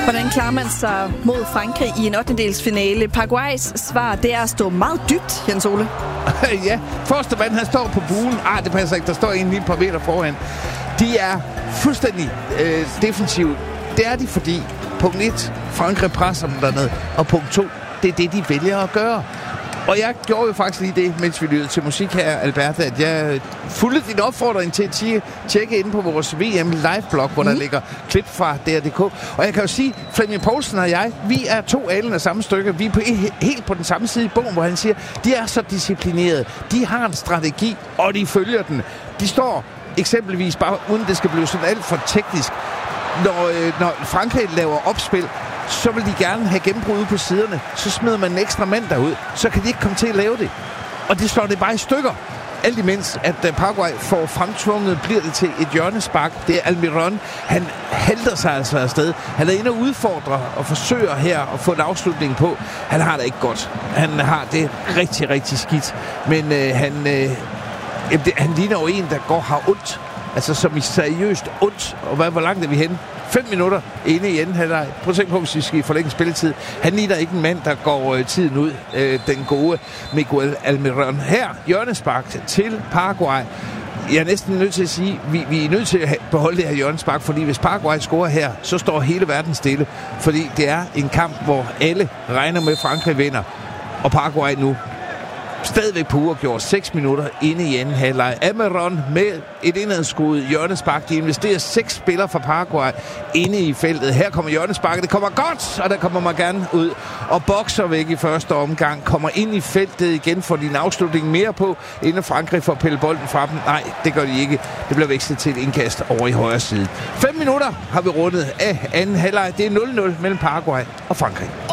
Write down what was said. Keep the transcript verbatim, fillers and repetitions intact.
Hvordan klarer man sig mod Frankrig i en ottendedelsfinale? Paraguays svar, det er at stå meget dybt, Jens Ole. Ja, første mand, han står på buen. Ah, det passer ikke. Der står en lige et par meter foran. De er fuldstændig øh, defensive. Det er de, fordi punkt et, Frankrig presser dem dernede. Og punkt to, det er det, de vælger at gøre. Og jeg gjorde jo faktisk lige det, mens vi lyttede til musik her, Alberte, at jeg fulgte din opfordring til at tjekke ind på vores V M live-blog, hvor mm. der ligger klip fra D R punktum d k. Og jeg kan jo sige, Flemming Poulsen og jeg, vi er to alen af samme stykke. Vi er på, helt på den samme side i bogen, hvor han siger, de er så disciplinerede. De har en strategi, og de følger den. De står eksempelvis, bare uden det skal blive sådan alt for teknisk, når, øh, når Frankrig laver opspil, så vil de gerne have gennembrud ude på siderne. Så smider man en ekstra mand derud. Så kan de ikke komme til at lave det. Og det slår det bare i stykker. Alt imens, at Paraguay får fremtvunget, bliver det til et hjørnespark. Det er Almirón. Han halter sig altså afsted. Han er inde og udfordrer og forsøger her at få en afslutning på. Han har det ikke godt. Han har det rigtig, rigtig skidt. Men øh, han, øh, det, han ligner jo en, der går har ondt. Altså som i seriøst ondt. Og hvad, hvor langt er vi henne? Fem minutter inde i enden. Han er, prøv at tænke på, hvis vi skal forlænge spilletid. Han ligner ikke en mand, der går øh, tiden ud. Øh, den gode Miguel Almirón. Her, hjørnespark til Paraguay. Jeg er næsten nødt til at sige, vi, vi er nødt til at beholde det her hjørnespark, fordi hvis Paraguay scorer her, så står hele verden stille. Fordi det er en kamp, hvor alle regner med, at Frankrig vinder. Og Paraguay nu stadigvæk på uafgjort. seks minutter inde i anden halvleg. Almirón med et indadskudt hjørnespark. De investerer seks spillere fra Paraguay inde i feltet. Her kommer hjørnesparket. Det kommer godt, og der kommer man gerne ud og bokser væk i første omgang. Kommer ind i feltet igen for din afslutning mere på, inden Frankrig får pillet bolden fra dem. Nej, det gør de ikke. Det bliver vekslet til et indkast over i højre side. Fem minutter har vi rundet af anden halvleg. Det er nul nul mellem Paraguay og Frankrig.